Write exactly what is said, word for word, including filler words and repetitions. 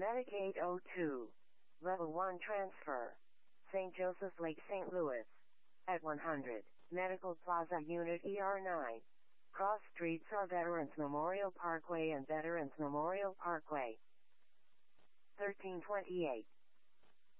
Medicaid oh two. Level one transfer. Saint Joseph's Lake, Saint Louis. At one hundred. Medical Plaza Unit E R nine. Cross streets are Veterans Memorial Parkway and Veterans Memorial Parkway. thirteen twenty-eight.